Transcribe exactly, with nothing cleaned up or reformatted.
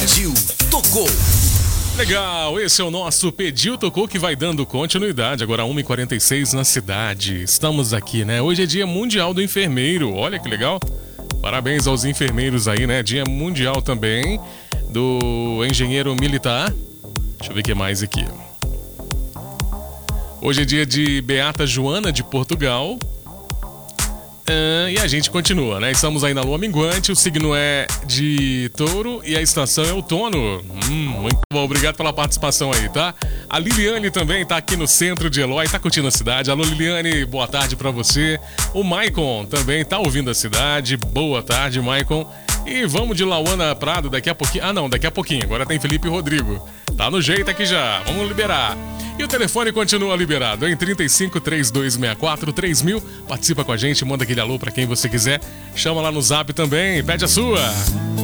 Pediu, tocou. Legal, esse é o nosso Pediu, Tocou, que vai dando continuidade. Agora uma e quarenta e seis na cidade. Estamos aqui, né? Hoje é Dia Mundial do Enfermeiro. Olha que legal. Parabéns aos enfermeiros aí, né? Dia Mundial também do Engenheiro Militar. Deixa eu ver o que mais aqui. Hoje é dia de Beata Joana de Portugal. Ah, e a gente continua, né? Estamos aí na lua minguante, o signo é de touro e a estação é outono. Hum, muito bom, obrigado pela participação aí, tá? A Liliane também tá aqui no centro de Eloy, tá curtindo a cidade. Alô, Liliane, boa tarde pra você. O Maicon também tá ouvindo a cidade. Boa tarde, Maicon. E vamos de Lauana Prado daqui a pouquinho. Ah, não, daqui a pouquinho. Agora tem Felipe Rodrigo. Tá no jeito aqui já. Vamos liberar. E o telefone continua liberado em trinta e cinco, trinta e dois sessenta e quatro, três mil. Participa com a gente, manda aquele alô pra quem você quiser. Chama lá no zap também, pede a sua.